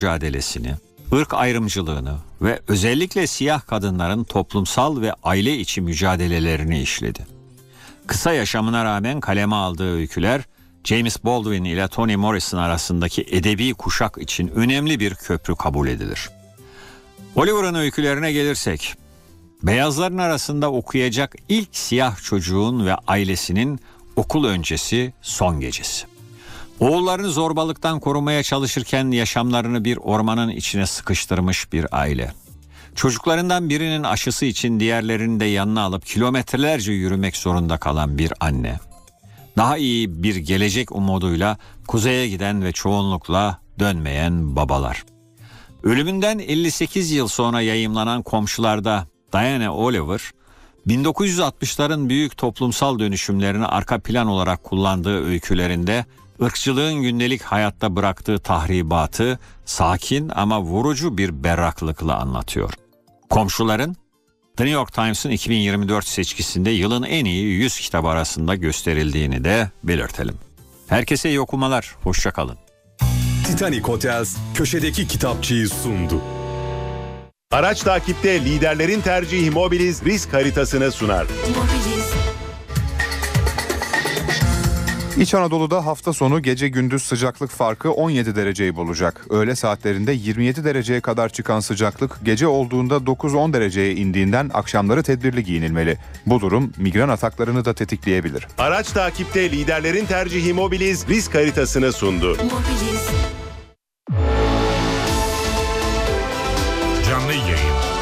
mücadelesini, ırk ayrımcılığını ve özellikle siyah kadınların toplumsal ve aile içi mücadelelerini işledi. Kısa yaşamına rağmen kaleme aldığı öyküler, James Baldwin ile Toni Morrison arasındaki edebi kuşak için önemli bir köprü kabul edilir. Oliver'ın öykülerine gelirsek, beyazların arasında okuyacak ilk siyah çocuğun ve ailesinin okul öncesi son gecesi. Oğullarını zorbalıktan korumaya çalışırken yaşamlarını bir ormanın içine sıkıştırmış bir aile. Çocuklarından birinin aşısı için diğerlerini de yanına alıp kilometrelerce yürümek zorunda kalan bir anne. Daha iyi bir gelecek umuduyla kuzeye giden ve çoğunlukla dönmeyen babalar. Ölümünden 58 yıl sonra yayımlanan Komşular'da Diana Oliver, 1960'ların büyük toplumsal dönüşümlerini arka plan olarak kullandığı öykülerinde ırkçılığın gündelik hayatta bıraktığı tahribatı sakin ama vurucu bir berraklıkla anlatıyor. Komşuların, The New York Times'ın 2024 seçkisinde yılın en iyi 100 kitabı arasında gösterildiğini de belirtelim. Herkese iyi okumalar, hoşça kalın. Titanic Hotels köşedeki kitapçıyı sundu. Araç takipte liderlerin tercihi Mobiliz risk haritasını sunar. İç Anadolu'da hafta sonu gece gündüz sıcaklık farkı 17 dereceyi bulacak. Öğle saatlerinde 27 dereceye kadar çıkan sıcaklık gece olduğunda 9-10 dereceye indiğinden akşamları tedbirli giyinilmeli. Bu durum migren ataklarını da tetikleyebilir. Araç takipte liderlerin tercihi Mobiliz risk haritasını sundu. Canlı yayın.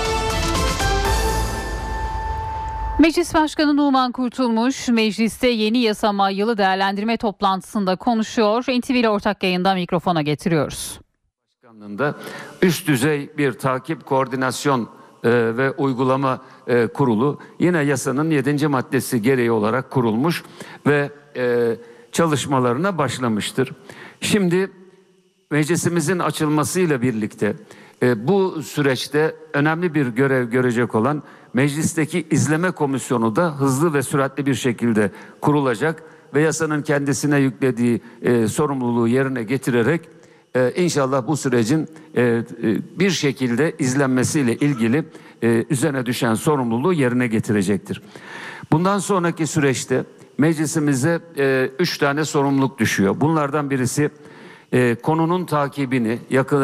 Meclis Başkanı Numan Kurtulmuş, mecliste yeni yasama yılı değerlendirme toplantısında konuşuyor. NTV ile ortak yayında mikrofona getiriyoruz. Başkanlığında üst düzey bir takip, koordinasyon ve uygulama kurulu yine yasanın 7. maddesi gereği olarak kurulmuş ve çalışmalarına başlamıştır. Şimdi meclisimizin açılmasıyla birlikte bu süreçte önemli bir görev görecek olan meclisteki izleme komisyonu da hızlı ve süratli bir şekilde kurulacak ve yasanın kendisine yüklediği sorumluluğu yerine getirerek inşallah bu sürecin bir şekilde izlenmesiyle ilgili üzerine düşen sorumluluğu yerine getirecektir. Bundan sonraki süreçte meclisimize 3 tane sorumluluk düşüyor. Bunlardan birisi konunun takibini,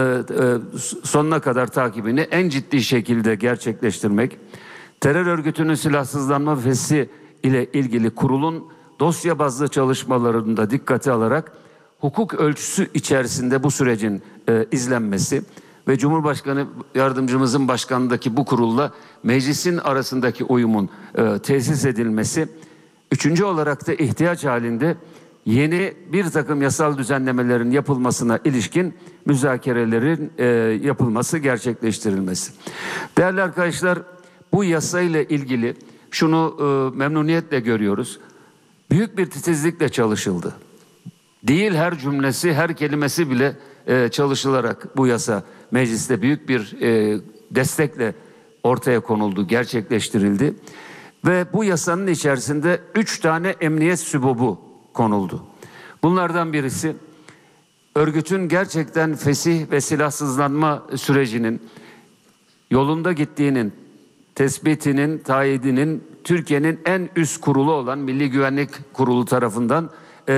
sonuna kadar takibini en ciddi şekilde gerçekleştirmek, terör örgütünün silahsızlanma fesli ile ilgili kurulun dosya bazlı çalışmalarında dikkate alarak hukuk ölçüsü içerisinde bu sürecin izlenmesi ve Cumhurbaşkanı Yardımcımızın başkanlığındaki bu kurulla meclisin arasındaki uyumun tesis edilmesi, üçüncü olarak da ihtiyaç halinde yeni bir takım yasal düzenlemelerin yapılmasına ilişkin müzakerelerin yapılması, gerçekleştirilmesi. Değerli arkadaşlar, bu yasayla ilgili şunu memnuniyetle görüyoruz. Büyük bir titizlikle çalışıldı. Değil her cümlesi, her kelimesi bile çalışılarak bu yasa mecliste büyük bir destekle ortaya konuldu, gerçekleştirildi. Ve bu yasanın içerisinde 3 tane emniyet sübubu konuldu. Bunlardan birisi örgütün gerçekten fesih ve silahsızlanma sürecinin yolunda gittiğinin tespitinin, tayidinin Türkiye'nin en üst kurulu olan Milli Güvenlik Kurulu tarafından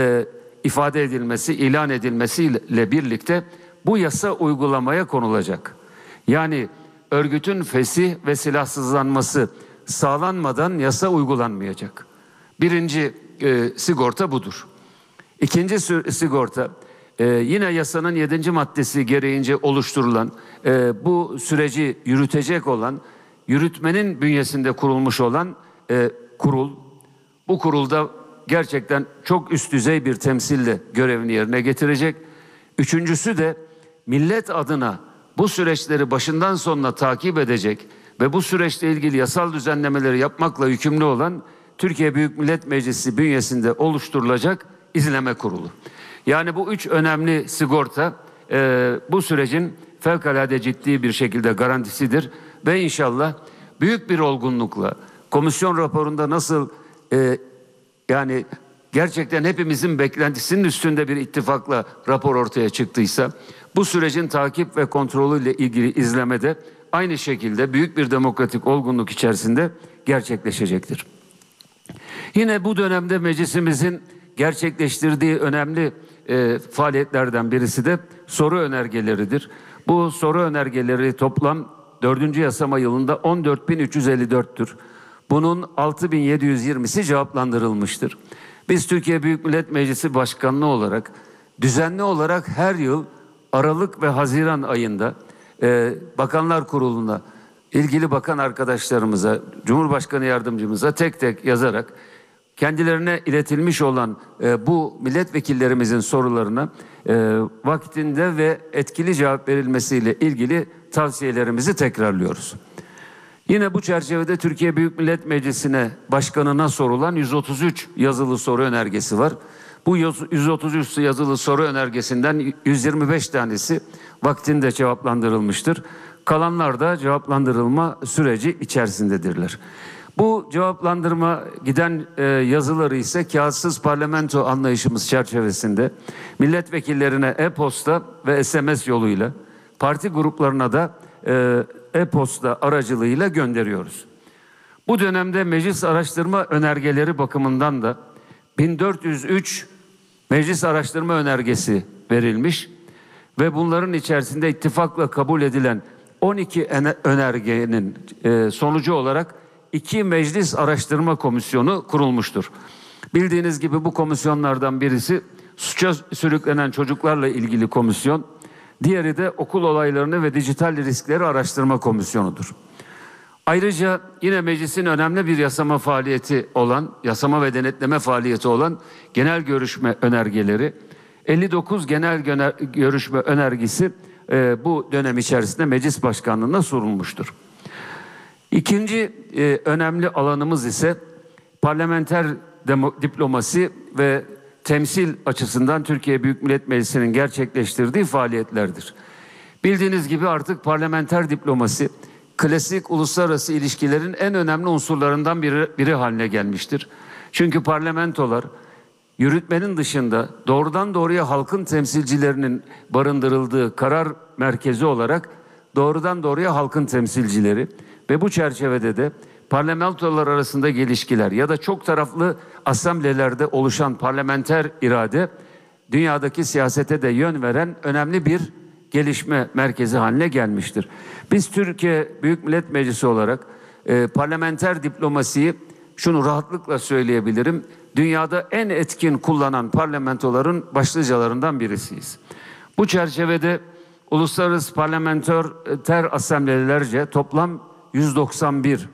ifade edilmesi, ilan edilmesiyle birlikte bu yasa uygulamaya konulacak. Yani örgütün fesih ve silahsızlanması sağlanmadan yasa uygulanmayacak. Birinci sigorta budur. İkinci sigorta yine yasanın 7. maddesi gereğince oluşturulan bu süreci yürütecek olan, yürütmenin bünyesinde kurulmuş olan kurul. Bu kurulda gerçekten çok üst düzey bir temsille görevini yerine getirecek. Üçüncüsü de millet adına bu süreçleri başından sonuna takip edecek ve bu süreçle ilgili yasal düzenlemeleri yapmakla yükümlü olan Türkiye Büyük Millet Meclisi bünyesinde oluşturulacak izleme kurulu. Yani bu 3 önemli sigorta bu sürecin fevkalade ciddi bir şekilde garantisidir ve inşallah büyük bir olgunlukla komisyon raporunda nasıl yani gerçekten hepimizin beklentisinin üstünde bir ittifakla rapor ortaya çıktıysa Bu sürecin takip ve kontrolü ile ilgili izlemede aynı şekilde büyük bir demokratik olgunluk içerisinde gerçekleşecektir. Yine bu dönemde meclisimizin gerçekleştirdiği önemli faaliyetlerden birisi de soru önergeleridir. Bu soru önergeleri toplam 4. yasama yılında 14.354'tür. Bunun 6.720'si cevaplandırılmıştır. Biz Türkiye Büyük Millet Meclisi Başkanlığı olarak düzenli olarak her yıl Aralık ve Haziran ayında Bakanlar Kurulu'na, ilgili bakan arkadaşlarımıza, Cumhurbaşkanı Yardımcımıza tek tek yazarak kendilerine iletilmiş olan bu milletvekillerimizin sorularına vaktinde ve etkili cevap verilmesiyle ilgili tavsiyelerimizi tekrarlıyoruz. Yine bu çerçevede Türkiye Büyük Millet Meclisi'ne başkanına sorulan 133 yazılı soru önergesi var. Bu 133 yazılı soru önergesinden 125 tanesi vaktinde cevaplandırılmıştır. Kalanlar da cevaplandırılma süreci içerisindedirler. Bu cevaplandırma giden yazıları ise kağıtsız parlamento anlayışımız çerçevesinde milletvekillerine e-posta ve SMS yoluyla, parti gruplarına da e-posta aracılığıyla gönderiyoruz. Bu dönemde meclis araştırma önergeleri bakımından da 1403 meclis araştırma önergesi verilmiş ve bunların içerisinde ittifakla kabul edilen 12 önergenin sonucu olarak 2 meclis araştırma komisyonu kurulmuştur. Bildiğiniz gibi bu komisyonlardan birisi suça sürüklenen çocuklarla ilgili komisyon, diğeri de okul olaylarını ve dijital riskleri araştırma komisyonudur. Ayrıca yine meclisin önemli bir yasama faaliyeti olan, yasama ve denetleme faaliyeti olan genel görüşme önergeleri, 59 genel görüşme önergesi bu dönem içerisinde meclis başkanlığına sorulmuştur. İkinci önemli alanımız ise parlamenter diplomasi ve temsil açısından Türkiye Büyük Millet Meclisi'nin gerçekleştirdiği faaliyetlerdir. Bildiğiniz gibi artık parlamenter diplomasi klasik uluslararası ilişkilerin en önemli unsurlarından biri haline gelmiştir. Çünkü parlamentolar yürütmenin dışında doğrudan doğruya halkın temsilcilerinin barındırıldığı karar merkezi olarak doğrudan doğruya halkın temsilcileri ve bu çerçevede de parlamentolar arasında ilişkiler ya da çok taraflı asamblelerde oluşan parlamenter irade dünyadaki siyasete de yön veren önemli bir gelişme merkezi haline gelmiştir. Biz Türkiye Büyük Millet Meclisi olarak parlamenter diplomasiyi şunu rahatlıkla söyleyebilirim. Dünyada en etkin kullanan parlamentoların başlıcalarından birisiyiz. Bu çerçevede uluslararası parlamenter asamblelerce toplam 191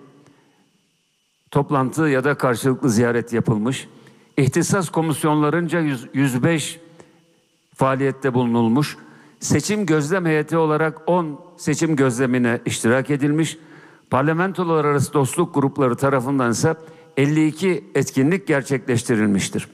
toplantı ya da karşılıklı ziyaret yapılmış. İhtisas komisyonlarınca 105 faaliyette bulunulmuş. Seçim gözlem heyeti olarak 10 seçim gözlemine iştirak edilmiş. Parlamentolar arası dostluk grupları tarafından ise 52 etkinlik gerçekleştirilmiştir.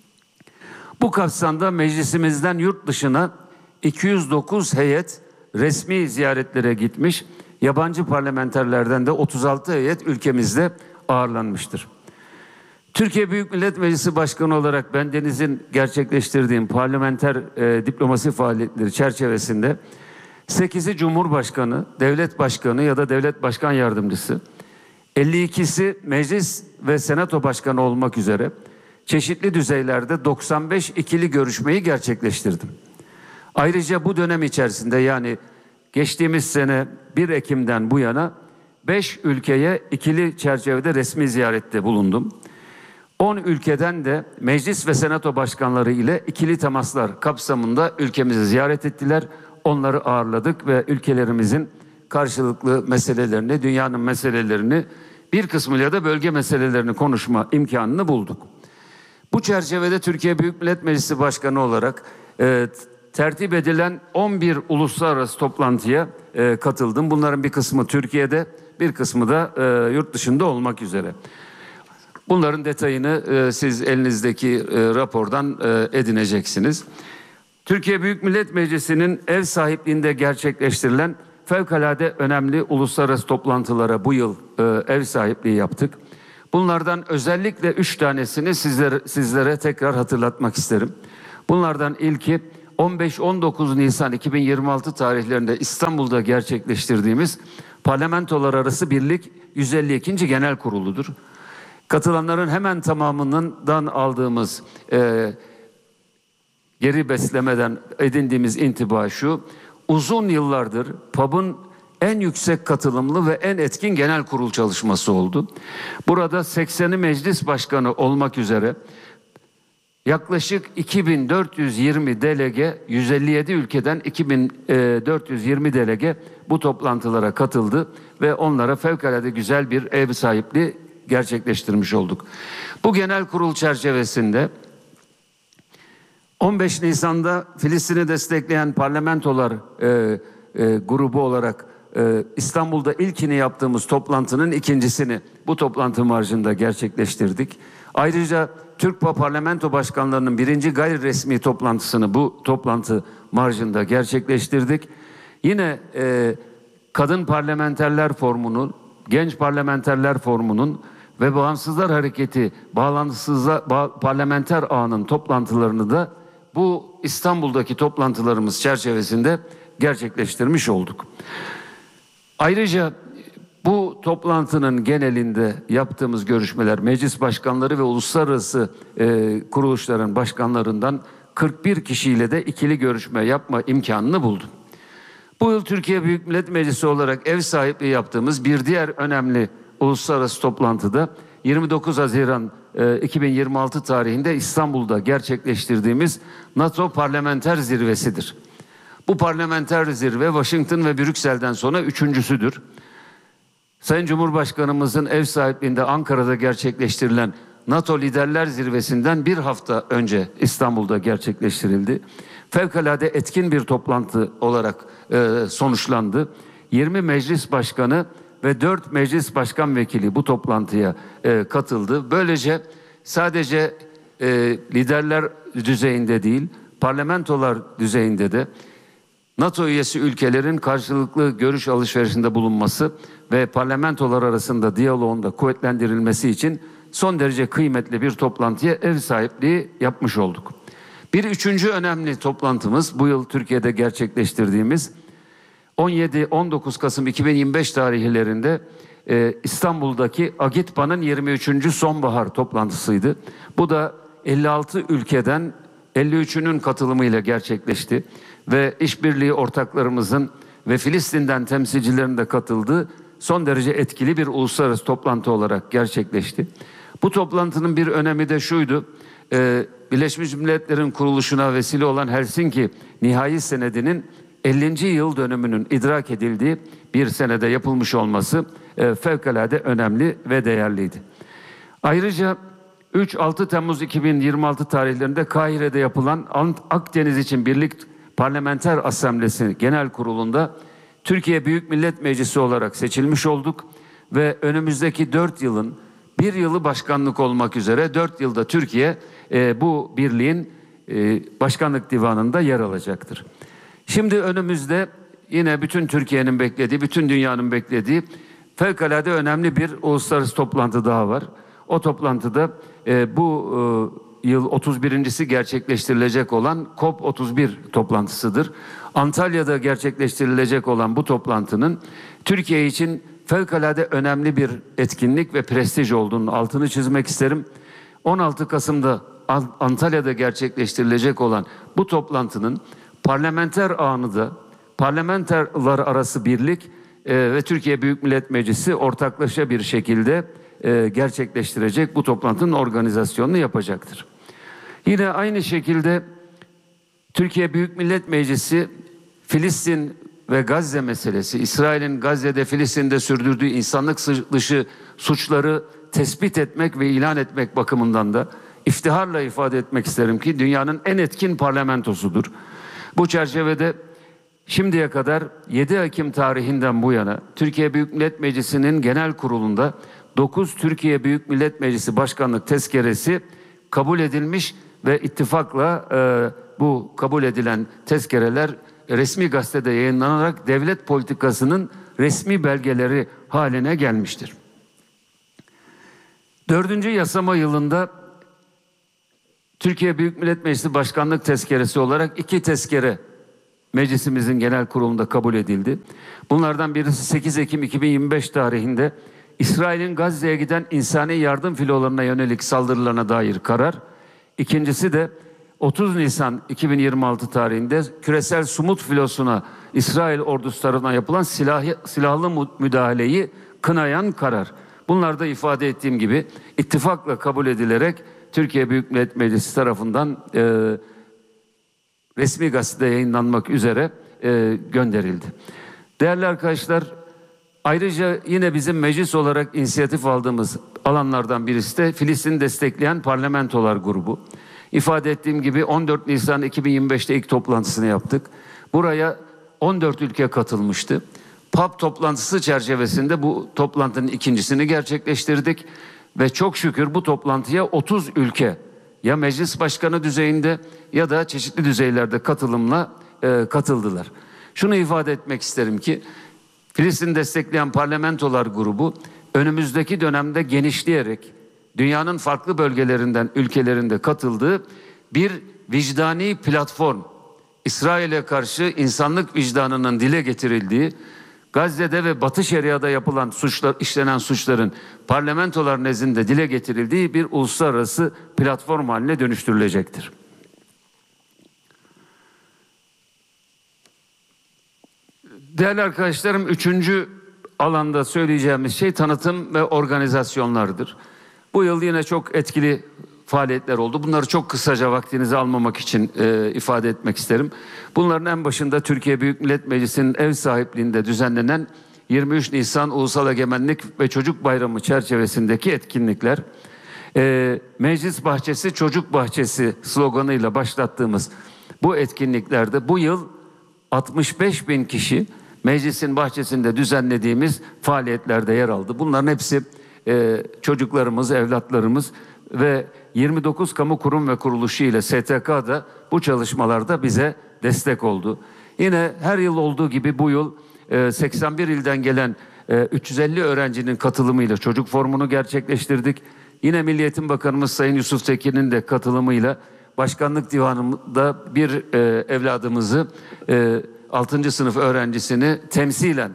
Bu kapsamda meclisimizden yurt dışına 209 heyet resmi ziyaretlere gitmiş. Yabancı parlamenterlerden de 36 heyet ülkemizde ağırlanmıştır. Türkiye Büyük Millet Meclisi Başkanı olarak bendenizin gerçekleştirdiğim parlamenter diplomasi faaliyetleri çerçevesinde 8'i Cumhurbaşkanı, Devlet Başkanı ya da Devlet Başkan Yardımcısı, 52'si Meclis ve Senato Başkanı olmak üzere çeşitli düzeylerde 95 ikili görüşmeyi gerçekleştirdim. Ayrıca bu dönem içerisinde yani geçtiğimiz sene 1 Ekim'den bu yana 5 ülkeye ikili çerçevede resmi ziyarette bulundum. 10 ülkeden de meclis ve senato başkanları ile ikili temaslar kapsamında ülkemizi ziyaret ettiler. Onları ağırladık ve ülkelerimizin karşılıklı meselelerini, dünyanın meselelerini, bir kısmıyla da bölge meselelerini konuşma imkanını bulduk. Bu çerçevede Türkiye Büyük Millet Meclisi Başkanı olarak tertip edilen 11 uluslararası toplantıya katıldım. Bunların bir kısmı Türkiye'de, bir kısmı da yurt dışında olmak üzere. Bunların detayını siz elinizdeki rapordan edineceksiniz. Türkiye Büyük Millet Meclisi'nin ev sahipliğinde gerçekleştirilen fevkalade önemli uluslararası toplantılara bu yıl ev sahipliği yaptık. Bunlardan özellikle 3 tanesini sizlere tekrar hatırlatmak isterim. Bunlardan ilki 15-19 Nisan 2026 tarihlerinde İstanbul'da gerçekleştirdiğimiz Parlamentolar Arası Birlik 152. Genel Kurulu'dur. Katılanların hemen tamamından aldığımız geri beslemeden edindiğimiz intiba şu: uzun yıllardır PAB'ın en yüksek katılımlı ve en etkin genel kurul çalışması oldu. Burada 80'i meclis başkanı olmak üzere yaklaşık 2420 delege, 157 ülkeden 2420 delege bu toplantılara katıldı ve onlara fevkalade güzel bir ev sahipliği gerçekleştirmiş olduk. Bu genel kurul çerçevesinde 15 Nisan'da Filistin'i destekleyen parlamentolar grubu olarak İstanbul'da ilkini yaptığımız toplantının ikincisini bu toplantı marjında gerçekleştirdik. Ayrıca Türk Parlamento Başkanlarının birinci gayri resmi toplantısını bu toplantı marjında gerçekleştirdik. Yine Kadın Parlamenterler Forumu'nun, Genç Parlamenterler Forumu'nun ve Bağımsızlar Hareketi Parlamenter Ağı'nın toplantılarını da bu İstanbul'daki toplantılarımız çerçevesinde gerçekleştirmiş olduk. Ayrıca bu toplantının genelinde yaptığımız görüşmeler meclis başkanları ve uluslararası kuruluşların başkanlarından 41 kişiyle de ikili görüşme yapma imkanını buldum. Bu yıl Türkiye Büyük Millet Meclisi olarak ev sahipliği yaptığımız bir diğer önemli uluslararası toplantıda 29 Haziran 2026 tarihinde İstanbul'da gerçekleştirdiğimiz NATO Parlamenter Zirvesi'dir. Bu parlamenter zirve Washington ve Brüksel'den sonra üçüncüsüdür. Sayın Cumhurbaşkanımızın ev sahipliğinde Ankara'da gerçekleştirilen NATO Liderler Zirvesi'nden bir hafta önce İstanbul'da gerçekleştirildi. Fevkalade etkin bir toplantı olarak sonuçlandı. 20 meclis başkanı ve 4 meclis başkan vekili bu toplantıya katıldı. Böylece sadece liderler düzeyinde değil, parlamentolar düzeyinde de NATO üyesi ülkelerin karşılıklı görüş alışverişinde bulunması ve parlamentolar arasında diyaloğun da kuvvetlendirilmesi için son derece kıymetli bir toplantıya ev sahipliği yapmış olduk. Bir üçüncü önemli toplantımız bu yıl Türkiye'de gerçekleştirdiğimiz 17-19 Kasım 2025 tarihlerinde İstanbul'daki AGİTBA'nın 23. sonbahar toplantısıydı. Bu da 56 ülkeden 53'ünün katılımıyla gerçekleşti ve işbirliği ortaklarımızın ve Filistin'den temsilcilerin de katıldığı son derece etkili bir uluslararası toplantı olarak gerçekleşti. Bu toplantının bir önemi de şuydu: Birleşmiş Milletler'in kuruluşuna vesile olan Helsinki Nihai Senedi'nin 50. yıl dönümünün idrak edildiği bir senede yapılmış olması fevkalade önemli ve değerliydi. Ayrıca 3-6 Temmuz 2026 tarihlerinde Kahire'de yapılan Akdeniz için Birlik Parlamenter Asamblesi Genel Kurulu'nda Türkiye Büyük Millet Meclisi olarak seçilmiş olduk ve önümüzdeki 4 yılın bir yılı başkanlık olmak üzere 4 yılda Türkiye bu birliğin başkanlık divanında yer alacaktır. Şimdi önümüzde yine bütün Türkiye'nin beklediği, bütün dünyanın beklediği fevkalade önemli bir uluslararası toplantı daha var. O toplantıda bu yıl 31.si gerçekleştirilecek olan COP31 toplantısıdır. Antalya'da gerçekleştirilecek olan bu toplantının Türkiye için fevkalade önemli bir etkinlik ve prestij olduğunun altını çizmek isterim. 16 Kasım'da Antalya'da gerçekleştirilecek olan bu toplantının parlamenter ağını da parlamenterler arası birlik ve Türkiye Büyük Millet Meclisi ortaklaşa bir şekilde gerçekleştirecek, bu toplantının organizasyonunu yapacaktır. Yine aynı şekilde Türkiye Büyük Millet Meclisi Filistin ve Gazze meselesi, İsrail'in Gazze'de, Filistin'de sürdürdüğü insanlık dışı suçları tespit etmek ve ilan etmek bakımından da iftiharla ifade etmek isterim ki dünyanın en etkin parlamentosudur. Bu çerçevede şimdiye kadar 7 Ekim tarihinden bu yana Türkiye Büyük Millet Meclisi'nin genel kurulunda 9 Türkiye Büyük Millet Meclisi Başkanlık tezkeresi kabul edilmiş ve ittifakla bu kabul edilen tezkereler resmi gazetede yayınlanarak devlet politikasının resmi belgeleri haline gelmiştir. 4. yasama yılında Türkiye Büyük Millet Meclisi Başkanlık Tezkeresi olarak 2 tezkere meclisimizin genel kurulunda kabul edildi. Bunlardan birisi 8 Ekim 2025 tarihinde İsrail'in Gazze'ye giden insani yardım filolarına yönelik saldırılarına dair karar. İkincisi de 30 Nisan 2026 tarihinde küresel Sumut filosuna İsrail ordusu tarafından yapılan silahlı müdahaleyi kınayan karar. Bunlarda ifade ettiğim gibi ittifakla kabul edilerek Türkiye Büyük Millet Meclisi tarafından resmi gazetede yayınlanmak üzere gönderildi. Değerli arkadaşlar, ayrıca yine bizim meclis olarak inisiyatif aldığımız alanlardan birisi de Filistin'i destekleyen parlamentolar grubu. İfade ettiğim gibi 14 Nisan 2025'te ilk toplantısını yaptık. Buraya 14 ülke katılmıştı. PAP toplantısı çerçevesinde bu toplantının ikincisini gerçekleştirdik. Ve çok şükür bu toplantıya 30 ülke ya meclis başkanı düzeyinde ya da çeşitli düzeylerde katılımla katıldılar. Şunu ifade etmek isterim ki Filistin'i destekleyen parlamentolar grubu önümüzdeki dönemde genişleyerek dünyanın farklı bölgelerinden, ülkelerinde katıldığı bir vicdani platform, İsrail'e karşı insanlık vicdanının dile getirildiği, Gazze'de ve Batı Şeria'da yapılan işlenen suçların parlamentolar nezdinde dile getirildiği bir uluslararası platform haline dönüştürülecektir. Değerli arkadaşlarım, 3. alanda söyleyeceğimiz şey tanıtım ve organizasyonlardır. Bu yıl yine çok etkili faaliyetler oldu. Bunları çok kısaca vaktinizi almamak için ifade etmek isterim. Bunların en başında Türkiye Büyük Millet Meclisi'nin ev sahipliğinde düzenlenen 23 Nisan Ulusal Egemenlik ve Çocuk Bayramı çerçevesindeki etkinlikler. Meclis Bahçesi Çocuk Bahçesi sloganıyla başlattığımız bu etkinliklerde bu yıl 65 bin kişi meclisin bahçesinde düzenlediğimiz faaliyetlerde yer aldı. Bunların hepsi çocuklarımız, evlatlarımız ve 29 kamu kurum ve kuruluşu ile STK da bu çalışmalarda bize destek oldu. Yine her yıl olduğu gibi bu yıl 81 ilden gelen 350 öğrencinin katılımıyla çocuk forumunu gerçekleştirdik. Yine Milli Eğitim Bakanımız Sayın Yusuf Tekin'in de katılımıyla Başkanlık Divanı'nda bir evladımızı 6. sınıf öğrencisini temsilen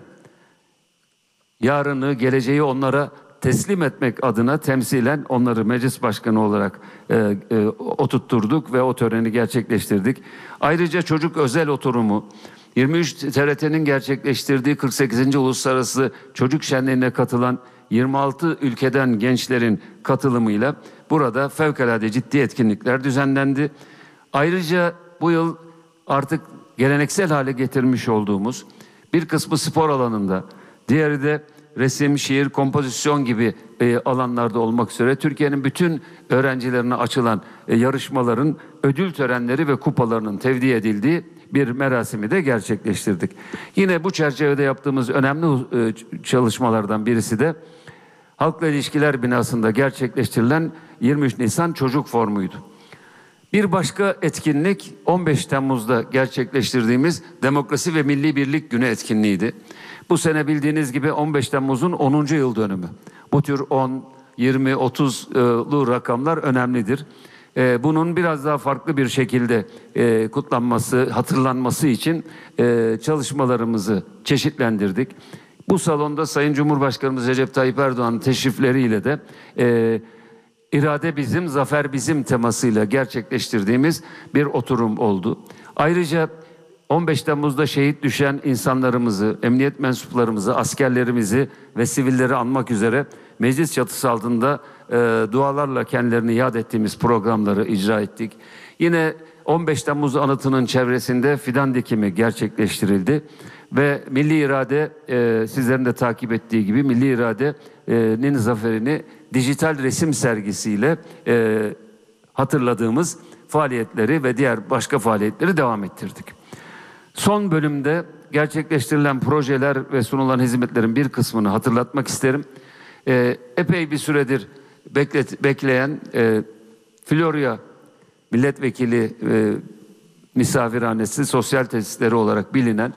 yarını, geleceği onlara teslim etmek adına temsilen onları meclis başkanı olarak oturtturduk ve o töreni gerçekleştirdik. Ayrıca çocuk özel oturumu 23 TRT'nin gerçekleştirdiği 48. Uluslararası Çocuk Şenliği'ne katılan 26 ülkeden gençlerin katılımıyla burada fevkalade ciddi etkinlikler düzenlendi. Ayrıca bu yıl artık geleneksel hale getirmiş olduğumuz bir kısmı spor alanında, diğeri de resim, şiir, kompozisyon gibi alanlarda olmak üzere Türkiye'nin bütün öğrencilerine açılan yarışmaların ödül törenleri ve kupalarının tevdi edildiği bir merasimi de gerçekleştirdik. Yine bu çerçevede yaptığımız önemli çalışmalardan birisi de Halkla İlişkiler binasında gerçekleştirilen 23 Nisan Çocuk Forumu'ydu. Bir başka etkinlik 15 Temmuz'da gerçekleştirdiğimiz Demokrasi ve Milli Birlik Günü etkinliğiydi. Bu sene bildiğiniz gibi 15 Temmuz'un 10. yıl dönümü. Bu tür 10, 20, 30'lu rakamlar önemlidir. Bunun biraz daha farklı bir şekilde kutlanması, hatırlanması için çalışmalarımızı çeşitlendirdik. Bu salonda Sayın Cumhurbaşkanımız Recep Tayyip Erdoğan'ın teşrifleriyle de İrade bizim, zafer bizim temasıyla gerçekleştirdiğimiz bir oturum oldu. Ayrıca 15 Temmuz'da şehit düşen insanlarımızı, emniyet mensuplarımızı, askerlerimizi ve sivilleri anmak üzere meclis çatısı altında dualarla kendilerini yad ettiğimiz programları icra ettik. Yine 15 Temmuz anıtının çevresinde fidan dikimi gerçekleştirildi. Ve Milli İrade, sizlerin de takip ettiği gibi Milli İrade'nin zaferini dijital resim sergisiyle hatırladığımız faaliyetleri ve diğer başka faaliyetleri devam ettirdik. Son bölümde gerçekleştirilen projeler ve sunulan hizmetlerin bir kısmını hatırlatmak isterim. Epey bir süredir bekleyen Florya Milletvekili misafirhanesi, sosyal tesisleri olarak bilinen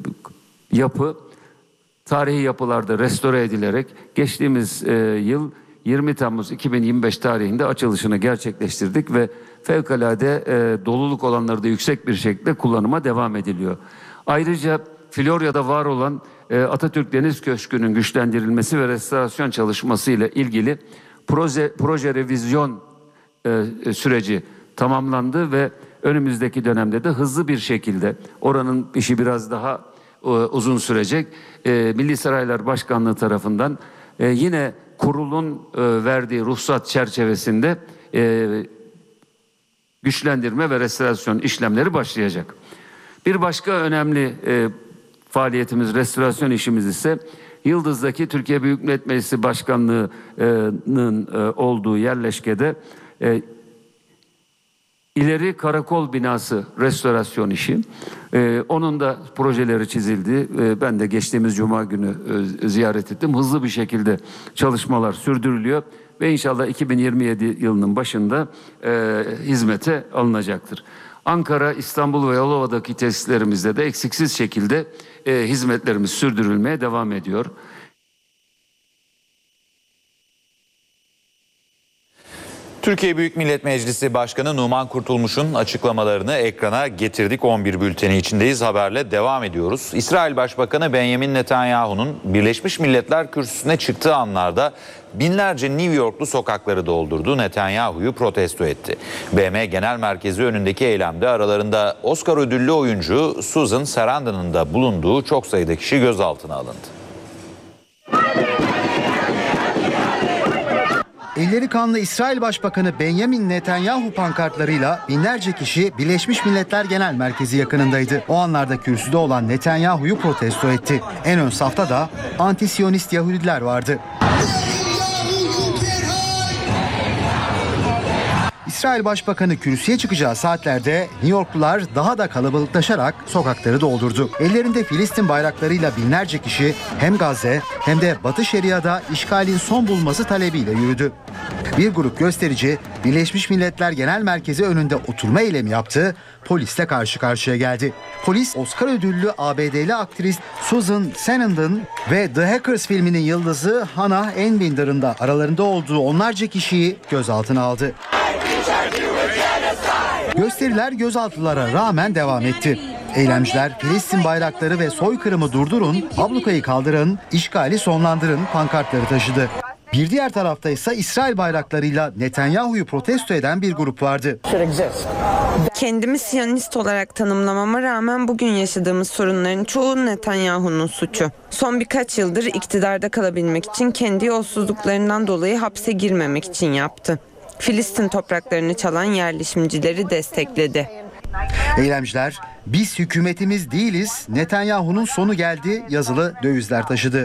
yapı tarihi yapılarda restore edilerek geçtiğimiz yıl 20 Temmuz 2025 tarihinde açılışını gerçekleştirdik ve fevkalade doluluk olanları da yüksek bir şekilde kullanıma devam ediliyor. Ayrıca Florya'da var olan Atatürk Deniz Köşkü'nün güçlendirilmesi ve restorasyon çalışması ile ilgili proje revizyon süreci tamamlandı ve önümüzdeki dönemde de hızlı bir şekilde, oranın işi biraz daha uzun sürecek, Milli Saraylar Başkanlığı tarafından yine kurulun verdiği ruhsat çerçevesinde güçlendirme ve restorasyon işlemleri başlayacak. Bir başka önemli faaliyetimiz, restorasyon işimiz ise Yıldız'daki Türkiye Büyük Millet Meclisi Başkanlığı'nın olduğu yerleşkede ileri karakol binası restorasyon işi. Onun da projeleri çizildi. Ben de geçtiğimiz Cuma günü ziyaret ettim. Hızlı bir şekilde çalışmalar sürdürülüyor ve inşallah 2027 yılının başında hizmete alınacaktır. Ankara, İstanbul ve Yalova'daki tesislerimizde de eksiksiz şekilde hizmetlerimiz sürdürülmeye devam ediyor. Türkiye Büyük Millet Meclisi Başkanı Numan Kurtulmuş'un açıklamalarını ekrana getirdik. 11 bülteni içindeyiz. Haberle devam ediyoruz. İsrail Başbakanı Benjamin Netanyahu'nun Birleşmiş Milletler Kürsüsü'ne çıktığı anlarda binlerce New Yorklu sokakları doldurdu. Netanyahu'yu protesto etti. BM Genel Merkezi önündeki eylemde aralarında Oscar ödüllü oyuncu Susan Sarandon'un da bulunduğu çok sayıda kişi gözaltına alındı. Elleri kanlı İsrail Başbakanı Benjamin Netanyahu pankartlarıyla binlerce kişi Birleşmiş Milletler Genel Merkezi yakınındaydı. O anlarda kürsüde olan Netanyahu'yu protesto etti. En ön safta da anti-Siyonist Yahudiler vardı. İsrail Başbakanı kürsüye çıkacağı saatlerde New Yorklular daha da kalabalıklaşarak sokakları doldurdu. Ellerinde Filistin bayraklarıyla binlerce kişi hem Gazze hem de Batı Şeria'da işgalin son bulması talebiyle yürüdü. Bir grup gösterici Birleşmiş Milletler Genel Merkezi önünde oturma eylemi yaptı, polisle karşı karşıya geldi. Polis Oscar ödüllü ABD'li aktris Susan Sarandon ve The Hackers filminin yıldızı Hannah Einbinder'ın da aralarında olduğu onlarca kişiyi gözaltına aldı. Gösteriler gözaltılara rağmen devam etti. Eylemciler Filistin bayrakları ve soykırımı durdurun, ablukayı kaldırın, işgali sonlandırın pankartları taşıdı. Bir diğer tarafta ise İsrail bayraklarıyla Netanyahu'yu protesto eden bir grup vardı. Kendimi Siyonist olarak tanımlamama rağmen bugün yaşadığımız sorunların çoğu Netanyahu'nun suçu. Son birkaç yıldır iktidarda kalabilmek için kendi yolsuzluklarından dolayı hapse girmemek için yaptı. Filistin topraklarını çalan yerleşimcileri destekledi. Eylemciler "Biz hükümetimiz değiliz, Netanyahu'nun sonu geldi" yazılı dövizler taşıdı.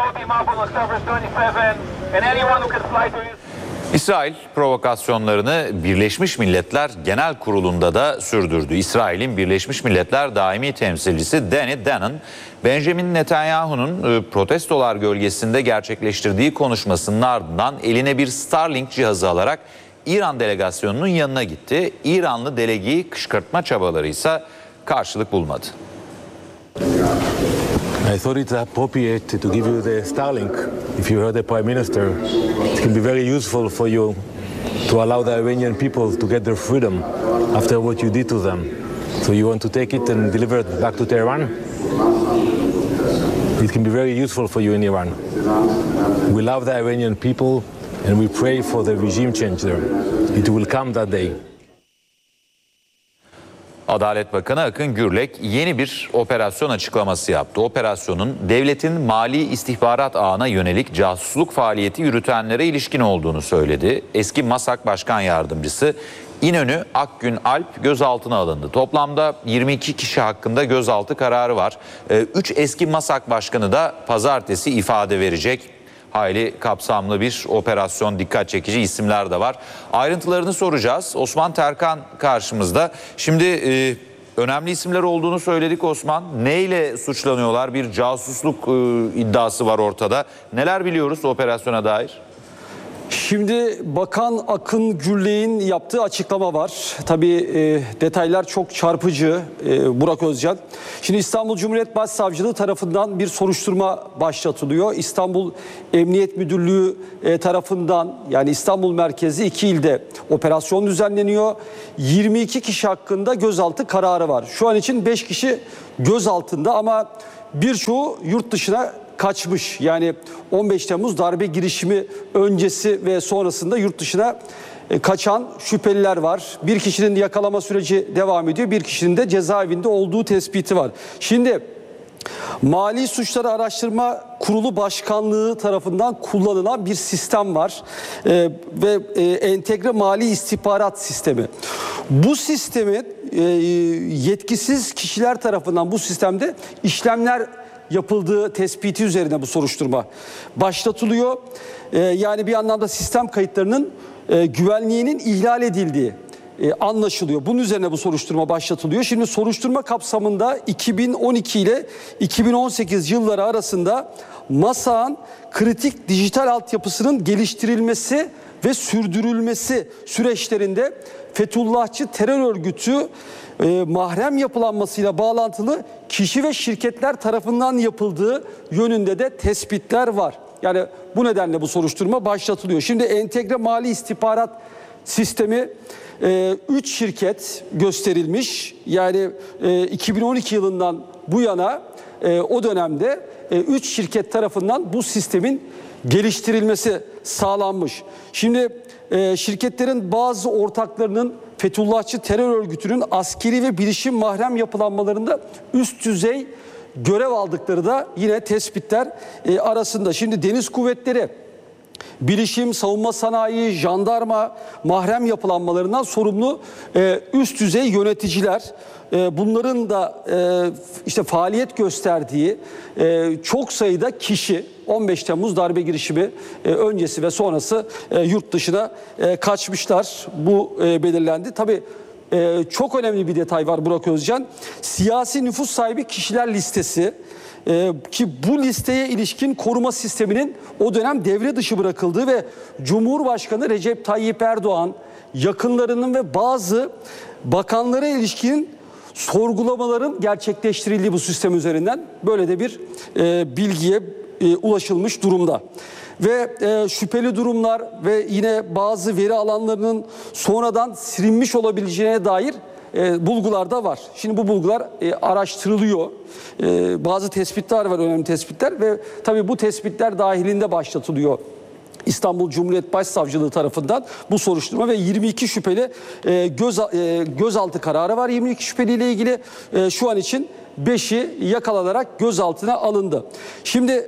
İsrail provokasyonlarını Birleşmiş Milletler Genel Kurulu'nda da sürdürdü. İsrail'in Birleşmiş Milletler Daimi Temsilcisi Danny Danon, Benjamin Netanyahu'nun protestolar gölgesinde gerçekleştirdiği konuşmasının ardından eline bir Starlink cihazı alarak İran delegasyonunun yanına gitti. İranlı delegeyi kışkırtma çabaları ise karşılık bulmadı. I thought it's appropriate to give you the Starlink. If you heard the Prime Minister, it can be very useful for you to allow the Iranian people to get their freedom after what you did to them. So you want to take it and deliver it back to Tehran? It can be very useful for you in Iran. We love the Iranian people and we pray for the regime change there. It will come that day. Adalet Bakanı Akın Gürlek yeni bir operasyon açıklaması yaptı. Operasyonun devletin mali istihbarat ağına yönelik casusluk faaliyeti yürütenlere ilişkin olduğunu söyledi. Eski MASAK Başkan Yardımcısı İnönü Akgün Alp gözaltına alındı. Toplamda 22 kişi hakkında gözaltı kararı var. 3 eski MASAK Başkanı da pazartesi ifade verecek. Hayli kapsamlı bir operasyon, dikkat çekici isimler de var. Ayrıntılarını soracağız. Osman Terkan karşımızda. Şimdi önemli isimler olduğunu söyledik Osman. Neyle suçlanıyorlar? Bir casusluk iddiası var ortada. Neler biliyoruz operasyona dair? Şimdi Bakan Akın Gürlek'in yaptığı açıklama var. Tabii detaylar çok çarpıcı Burak Özcan. Şimdi İstanbul Cumhuriyet Başsavcılığı tarafından bir soruşturma başlatılıyor. İstanbul Emniyet Müdürlüğü tarafından, yani İstanbul merkezi 2 ilde operasyon düzenleniyor. 22 kişi hakkında gözaltı kararı var. Şu an için 5 kişi gözaltında ama birçoğu yurt dışına kaçmış. Yani 15 Temmuz darbe girişimi öncesi ve sonrasında yurt dışına kaçan şüpheliler var. Bir kişinin yakalama süreci devam ediyor. Bir kişinin de cezaevinde olduğu tespiti var. Şimdi Mali Suçları Araştırma Kurulu Başkanlığı tarafından kullanılan bir sistem var ve entegre mali istihbarat sistemi. Bu sistemin yetkisiz kişiler tarafından bu sistemde işlemler yapıldığı tespiti üzerine bu soruşturma başlatılıyor. Yani bir anlamda sistem kayıtlarının güvenliğinin ihlal edildiği anlaşılıyor. Bunun üzerine bu soruşturma başlatılıyor. Şimdi soruşturma kapsamında 2012 ile 2018 yılları arasında MASAK'ın kritik dijital altyapısının geliştirilmesi ve sürdürülmesi süreçlerinde Fethullahçı terör örgütü mahrem yapılanmasıyla bağlantılı kişi ve şirketler tarafından yapıldığı yönünde de tespitler var. Yani bu nedenle bu soruşturma başlatılıyor. Şimdi entegre mali istihbarat sistemi 3 şirket gösterilmiş. Yani 2012 yılından bu yana o dönemde 3 şirket tarafından bu sistemin geliştirilmesi sağlanmış. Şimdi şirketlerin bazı ortaklarının Fethullahçı terör örgütünün askeri ve bilişim mahrem yapılanmalarında üst düzey görev aldıkları da yine tespitler arasında. Şimdi deniz kuvvetleri, bilişim, savunma sanayi, jandarma mahrem yapılanmalarından sorumlu üst düzey yöneticiler, bunların da işte faaliyet gösterdiği çok sayıda kişi 15 Temmuz darbe girişimi öncesi ve sonrası yurt dışına kaçmışlar. Bu belirlendi. Tabii çok önemli bir detay var Burak Özcan. Siyasi nüfus sahibi kişiler listesi. Ki bu listeye ilişkin koruma sisteminin o dönem devre dışı bırakıldığı ve Cumhurbaşkanı Recep Tayyip Erdoğan yakınlarının ve bazı bakanlara ilişkin sorgulamaların gerçekleştirildiği bu sistem üzerinden böyle de bir bilgiye ulaşılmış durumda. Ve şüpheli durumlar ve yine bazı veri alanlarının sonradan silinmiş olabileceğine dair bulgular da var. Şimdi bu bulgular araştırılıyor. Bazı tespitler var, önemli tespitler ve tabii bu tespitler dahilinde başlatılıyor İstanbul Cumhuriyet Başsavcılığı tarafından bu soruşturma ve 22 şüpheli gözaltı kararı var. 22 şüpheliyle ilgili şu an için 5'i yakalanarak gözaltına alındı. Şimdi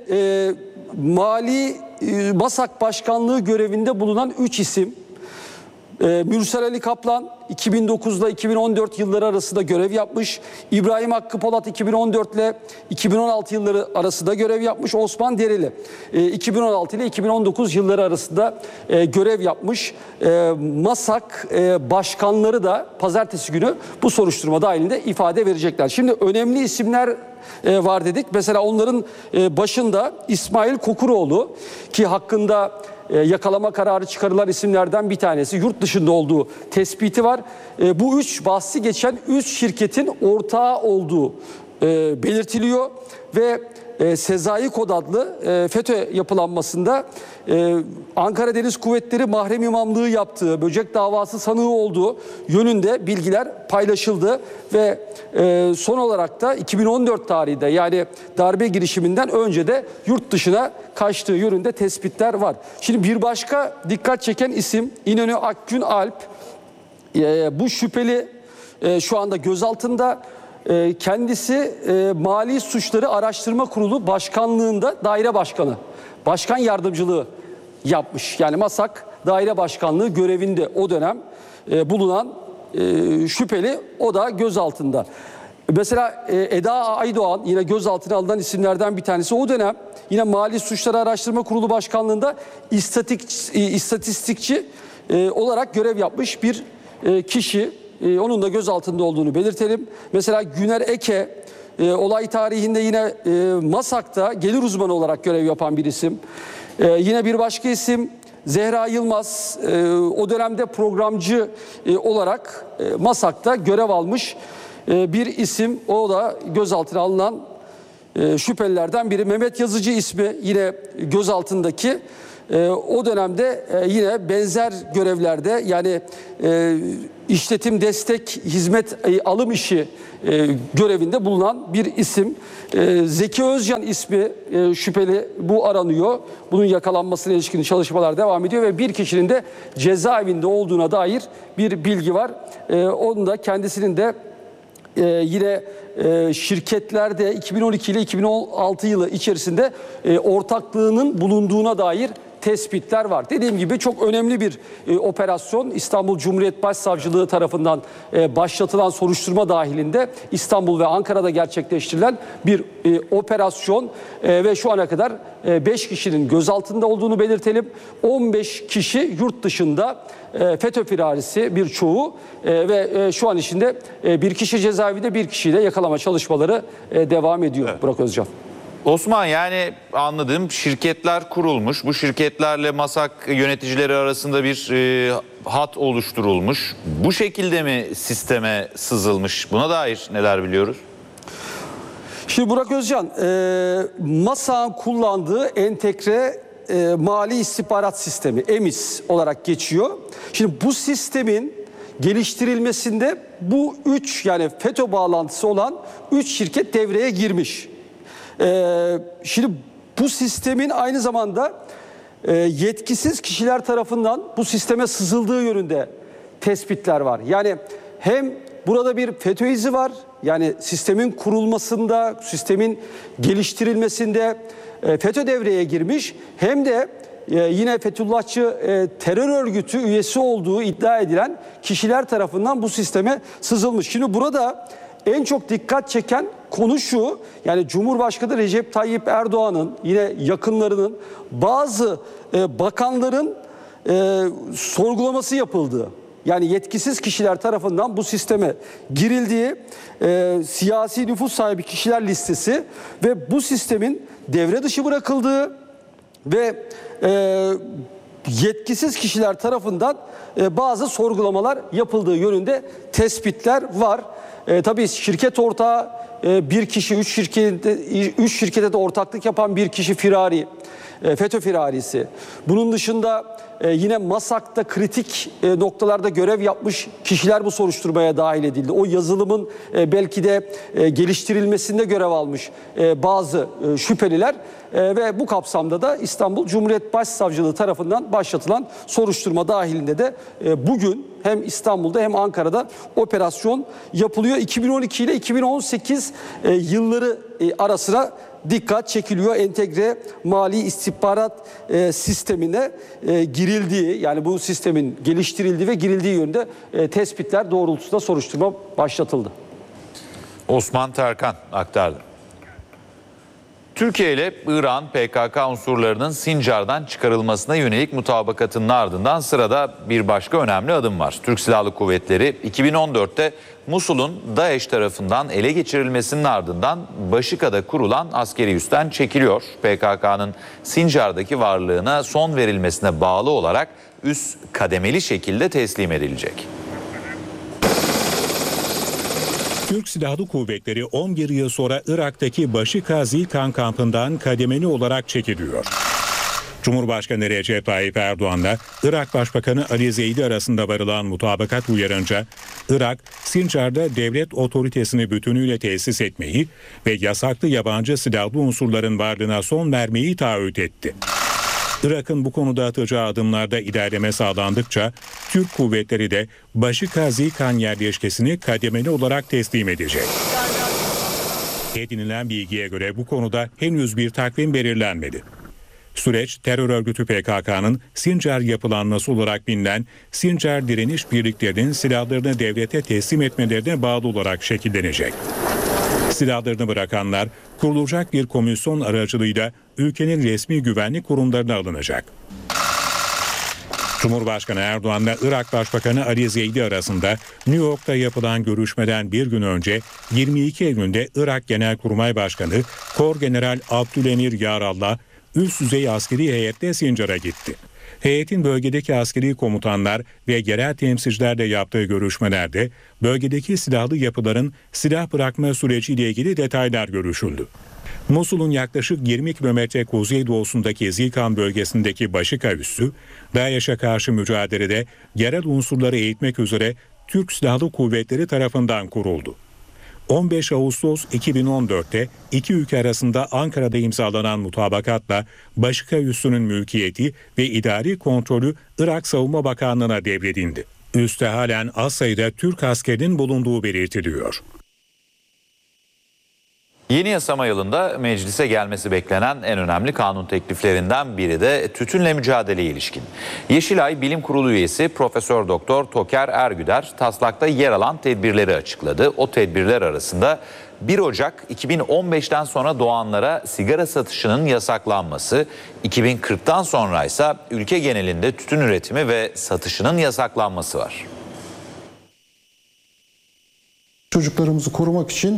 MASAK Başkanlığı görevinde bulunan 3 isim, Mürsel Ali Kaplan 2009 ile 2014 yılları arasında görev yapmış. İbrahim Hakkı Polat 2014 ile 2016 yılları arasında görev yapmış. Osman Dereli 2016 ile 2019 yılları arasında görev yapmış. MASAK başkanları da pazartesi günü bu soruşturma dahilinde ifade verecekler. Şimdi önemli isimler var dedik. Mesela onların başında İsmail Kokuroğlu ki hakkında yakalama kararı çıkarılan isimlerden bir tanesi, yurt dışında olduğu tespiti var. Bu bahsi geçen 3 şirketin ortağı olduğu belirtiliyor ve Sezai Kod adlı FETÖ yapılanmasında Ankara Deniz Kuvvetleri mahrem imamlığı yaptığı, böcek davası sanığı olduğu yönünde bilgiler paylaşıldı ve son olarak da 2014 tarihinde, yani darbe girişiminden önce de yurt dışına kaçtığı yönünde tespitler var. Şimdi bir başka dikkat çeken isim İnönü Akgün Alp. Bu şüpheli şu anda gözaltında. Kendisi Mali Suçları Araştırma Kurulu Başkanlığında daire başkanı, başkan yardımcılığı yapmış. Yani MASAK daire başkanlığı görevinde o dönem bulunan şüpheli, o da gözaltında. Mesela Eda Aydoğan yine gözaltına alınan isimlerden bir tanesi. O dönem yine Mali Suçları Araştırma Kurulu Başkanlığında istatistikçi olarak görev yapmış bir kişi. Onun da gözaltında olduğunu belirtelim. Mesela Güner Eke olay tarihinde yine MASAK'ta gelir uzmanı olarak görev yapan bir isim. Yine bir başka isim Zehra Yılmaz o dönemde programcı olarak MASAK'ta görev almış bir isim. O da gözaltına alınan şüphelilerden biri. Mehmet Yazıcı ismi yine gözaltındaki. O dönemde yine benzer görevlerde, yani işletim destek hizmet alım işi görevinde bulunan bir isim. Zeki Özcan ismi şüpheli, bu aranıyor. Bunun yakalanmasına ilişkin çalışmalar devam ediyor ve bir kişinin de cezaevinde olduğuna dair bir bilgi var. Onun da kendisinin de yine şirketlerde 2012 ile 2016 yılı içerisinde ortaklığının bulunduğuna dair tespitler var. Dediğim gibi çok önemli bir operasyon. İstanbul Cumhuriyet Başsavcılığı tarafından başlatılan soruşturma dahilinde İstanbul ve Ankara'da gerçekleştirilen bir operasyon ve şu ana kadar 5 kişinin gözaltında olduğunu belirtelim. 15 kişi yurt dışında, FETÖ firarisi birçoğu ve şu an içinde bir kişi cezaevinde, bir kişiyle yakalama çalışmaları devam ediyor. Evet. Burak Özcan. Osman, yani anladığım şirketler kurulmuş. Bu şirketlerle MASAK yöneticileri arasında bir hat oluşturulmuş. Bu şekilde mi sisteme sızılmış? Buna dair neler biliyoruz? Şimdi Burak Özcan, MASAK'ın kullandığı entegre mali istihbarat sistemi, EMİS olarak geçiyor. Şimdi bu sistemin geliştirilmesinde bu 3, yani FETÖ bağlantısı olan 3 şirket devreye girmiş. Şimdi bu sistemin aynı zamanda yetkisiz kişiler tarafından bu sisteme sızıldığı yönünde tespitler var. Yani hem burada bir FETÖ izi var, yani sistemin kurulmasında, sistemin geliştirilmesinde FETÖ devreye girmiş, hem de yine Fethullahçı terör örgütü üyesi olduğu iddia edilen kişiler tarafından bu sisteme sızılmış. Şimdi burada en çok dikkat çeken konu şu, yani Cumhurbaşkanı Recep Tayyip Erdoğan'ın, yine yakınlarının, bazı bakanların sorgulaması yapıldığı, yani yetkisiz kişiler tarafından bu sisteme girildiği, siyasi nüfus sahibi kişiler listesi ve bu sistemin devre dışı bırakıldığı ve yetkisiz kişiler tarafından bazı sorgulamalar yapıldığı yönünde tespitler var. Tabii şirket ortağı bir kişi, 3 şirkete de ortaklık yapan bir kişi firari, FETÖ firarisi. Bunun dışında yine MASAK'ta kritik noktalarda görev yapmış kişiler bu soruşturmaya dahil edildi. O yazılımın belki de geliştirilmesinde görev almış bazı şüpheliler ve bu kapsamda da İstanbul Cumhuriyet Başsavcılığı tarafından başlatılan soruşturma dahilinde de bugün hem İstanbul'da hem Ankara'da operasyon yapılıyor. 2012 ile 2018 yılları arasına dikkat çekiliyor. Entegre mali istihbarat sistemine girildiği, yani bu sistemin geliştirildiği ve girildiği yönde tespitler doğrultusunda soruşturma başlatıldı. Osman Terkan aktardı. Türkiye ile İran PKK unsurlarının Sincar'dan çıkarılmasına yönelik mutabakatının ardından sırada bir başka önemli adım var. Türk Silahlı Kuvvetleri 2014'te Musul'un DAEŞ tarafından ele geçirilmesinin ardından Başika'da kurulan askeri üstten çekiliyor. PKK'nın Sincar'daki varlığına son verilmesine bağlı olarak üs kademeli şekilde teslim edilecek. Türk Silahlı Kuvvetleri 11 yıl sonra Irak'taki Başika Zilkan kampından kademeli olarak çekiliyor. Cumhurbaşkanı Recep Tayyip Erdoğan'la Irak Başbakanı Ali Zeydi arasında varılan mutabakat uyarınca Irak, Sincar'da devlet otoritesini bütünüyle tesis etmeyi ve yasaklı yabancı silahlı unsurların varlığına son vermeyi taahhüt etti. Irak'ın bu konuda atacağı adımlarda ilerleme sağlandıkça Türk kuvvetleri de Başika Zilkan yerleşkesini kademeli olarak teslim edecek. Edinilen bilgiye göre bu konuda henüz bir takvim belirlenmedi. Süreç terör örgütü PKK'nın Sincar yapılanması olarak bilinen Sincar direniş birliklerinin silahlarını devlete teslim etmelerine bağlı olarak şekillenecek. Silahlarını bırakanlar kurulacak bir komisyon aracılığıyla ülkenin resmi güvenlik kurumlarına alınacak. Cumhurbaşkanı Erdoğan'la Irak Başbakanı Ali Zeydi arasında New York'ta yapılan görüşmeden bir gün önce 22 Eylül'de Irak Genelkurmay Başkanı Kor General Abdülemir Yarallah üst düzey askeri heyetle Sincar'a gitti. Heyetin bölgedeki askeri komutanlar ve yerel temsilcilerle yaptığı görüşmelerde bölgedeki silahlı yapıların silah bırakma süreciyle ilgili detaylar görüşüldü. Musul'un yaklaşık 20 kilometre kuzeydoğusundaki Zilkan bölgesindeki Başika üssü, DAEŞ'e karşı mücadelede yerel unsurları eğitmek üzere Türk Silahlı Kuvvetleri tarafından kuruldu. 15 Ağustos 2014'te iki ülke arasında Ankara'da imzalanan mutabakatla Başika üssünün mülkiyeti ve idari kontrolü Irak Savunma Bakanlığı'na devredildi. Üste halen az sayıda Türk askerinin bulunduğu belirtiliyor. Yeni yasama yılında meclise gelmesi beklenen en önemli kanun tekliflerinden biri de tütünle mücadeleye ilişkin. Yeşilay Bilim Kurulu üyesi Profesör Doktor Toker Ergüder taslakta yer alan tedbirleri açıkladı. O tedbirler arasında 1 Ocak 2015'ten sonra doğanlara sigara satışının yasaklanması, 2040'tan sonra ise ülke genelinde tütün üretimi ve satışının yasaklanması var. Çocuklarımızı korumak için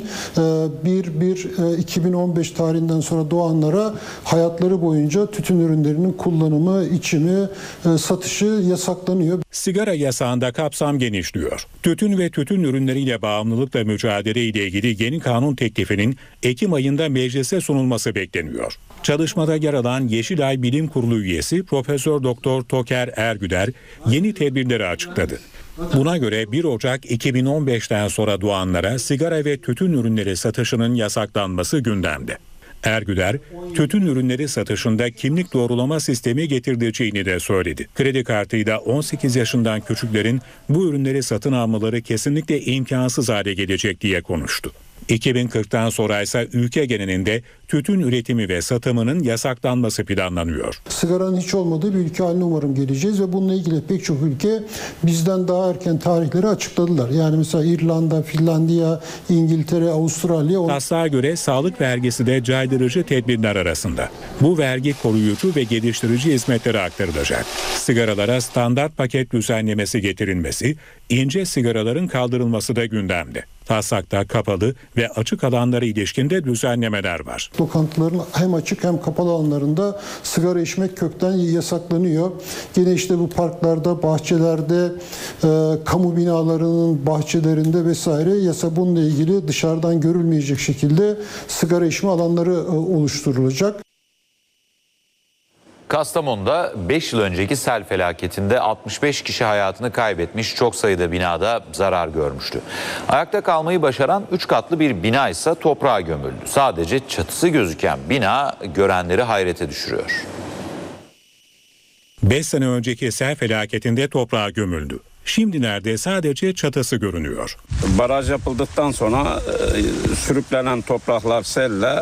1/1/2015 tarihinden sonra doğanlara hayatları boyunca tütün ürünlerinin kullanımı, içimi, satışı yasaklanıyor. Sigara yasağında kapsam genişliyor. Tütün ve tütün ürünleriyle bağımlılıkla mücadele ile ilgili yeni kanun teklifinin Ekim ayında meclise sunulması bekleniyor. Çalışmada yer alan Yeşilay Bilim Kurulu üyesi Profesör Doktor Toker Ergüder yeni tedbirleri açıkladı. Buna göre 1 Ocak 2015'ten sonra doğanlara sigara ve tütün ürünleri satışının yasaklanması gündemde. Ergüder, tütün ürünleri satışında kimlik doğrulama sistemi getireceğini de söyledi. Kredi kartıyla 18 yaşından küçüklerin bu ürünleri satın almaları kesinlikle imkansız hale gelecek diye konuştu. 2040'tan sonra ise ülke genelinde tütün üretimi ve satımının yasaklanması planlanıyor. Sigaranın hiç olmadığı bir ülke haline umarım geleceğiz ve bununla ilgili pek çok ülke bizden daha erken tarihleri açıkladılar. Yani mesela İrlanda, Finlandiya, İngiltere, Avustralya. Taslağa göre sağlık vergisi de caydırıcı tedbirler arasında. Bu vergi koruyucu ve geliştirici hizmetlere aktarılacak. Sigaralara standart paket düzenlemesi getirilmesi, ince sigaraların kaldırılması da gündemde. Taslakta kapalı ve açık alanlara ilişkin de düzenlemeler var. Lokantaların hem açık hem kapalı alanlarında sigara içmek kökten yasaklanıyor. Yine işte bu parklarda, bahçelerde, kamu binalarının bahçelerinde vesaire bununla ilgili dışarıdan görülmeyecek şekilde sigara içme alanları oluşturulacak. Kastamonu'da 5 yıl önceki sel felaketinde 65 kişi hayatını kaybetmiş, çok sayıda binada zarar görmüştü. Ayakta kalmayı başaran 3 katlı bir bina ise toprağa gömüldü. Sadece çatısı gözüken bina görenleri hayrete düşürüyor. 5 sene önceki sel felaketinde toprağa gömüldü. Şimdilerde sadece çatısı görünüyor. Baraj yapıldıktan sonra sürüklenen topraklar selle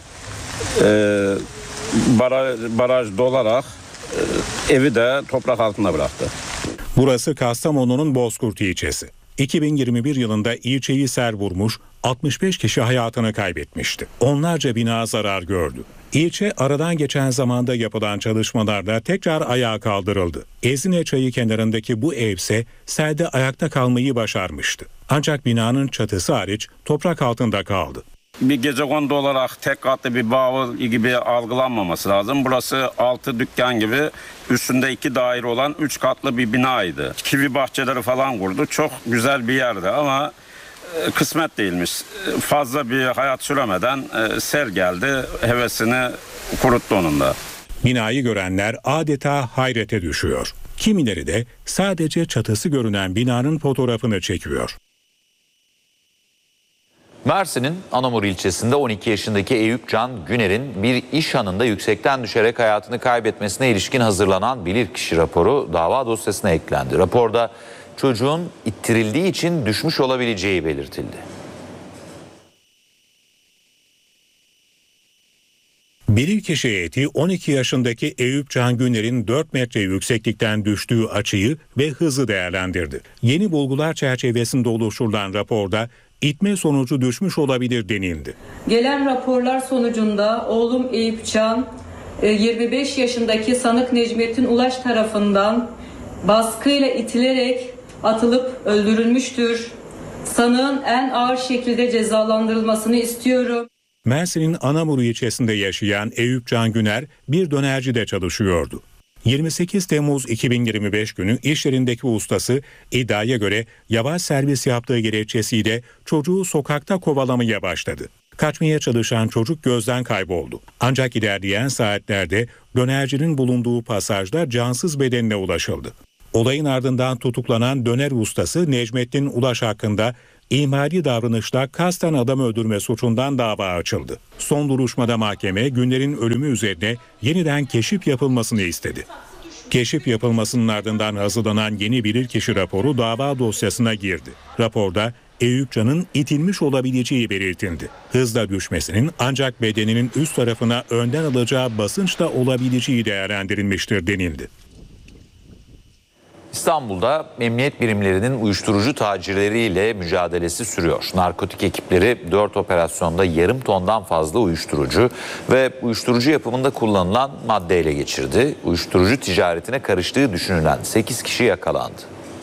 baraj dolarak evi de toprak altına bıraktı. Burası Kastamonu'nun Bozkurt ilçesi. 2021 yılında ilçeyi sel vurmuş, 65 kişi hayatını kaybetmişti. Onlarca bina zarar gördü. İlçe aradan geçen zamanda yapılan çalışmalarla tekrar ayağa kaldırıldı. Ezine Çayı kenarındaki bu evse selde ayakta kalmayı başarmıştı. Ancak binanın çatısı hariç toprak altında kaldı. Bir gecekondu olarak tek katlı bir bavul gibi algılanmaması lazım. Burası 6 dükkan gibi üstünde 2 daire olan 3 katlı bir binaydı. Kivi bahçeleri falan kurdu. Çok güzel bir yerdi ama kısmet değilmiş. Fazla bir hayat süremeden sel geldi. Hevesini kuruttu onun da. Binayı görenler adeta hayrete düşüyor. Kimileri de sadece çatısı görünen binanın fotoğrafını çekiyor. Mersin'in Anamur ilçesinde 12 yaşındaki Eyüp Can Güner'in bir iş hanında yüksekten düşerek hayatını kaybetmesine ilişkin hazırlanan bilirkişi raporu dava dosyasına eklendi. Raporda çocuğun ittirildiği için düşmüş olabileceği belirtildi. Bilirkişi heyeti 12 yaşındaki Eyüp Can Güner'in 4 metre yükseklikten düştüğü açıyı ve hızı değerlendirdi. Yeni bulgular çerçevesinde oluşturulan raporda itme sonucu düşmüş olabilir denildi. Gelen raporlar sonucunda oğlum Eyüp Can 25 yaşındaki sanık Necmettin Ulaş tarafından baskıyla itilerek atılıp öldürülmüştür. Sanığın en ağır şekilde cezalandırılmasını istiyorum. Mersin'in Anamur ilçesinde yaşayan Eyüp Can Güner bir dönercide çalışıyordu. 28 Temmuz 2025 günü iş yerindeki ustası iddiaya göre yavaş servis yaptığı gerekçesiyle çocuğu sokakta kovalamaya başladı. Kaçmaya çalışan çocuk gözden kayboldu. Ancak ilerleyen saatlerde dönercinin bulunduğu pasajda cansız bedenine ulaşıldı. Olayın ardından tutuklanan döner ustası Necmettin Ulaş hakkında ihmali davranışla kasten adam öldürme suçundan dava açıldı. Son duruşmada mahkeme Günler'in ölümü üzerine yeniden keşif yapılmasını istedi. Keşif yapılmasının ardından hazırlanan yeni bilirkişi raporu dava dosyasına girdi. Raporda Eyüp Can'ın itilmiş olabileceği belirtildi. Hızla düşmesinin ancak bedeninin üst tarafına önden alacağı basınçla olabileceği değerlendirilmiştir denildi. İstanbul'da emniyet birimlerinin uyuşturucu tacirleriyle mücadelesi sürüyor. Narkotik ekipleri 4 operasyonda yarım tondan fazla uyuşturucu ve uyuşturucu yapımında kullanılan madde ele geçirdi. Uyuşturucu ticaretine karıştığı düşünülen 8 kişi yakalandı.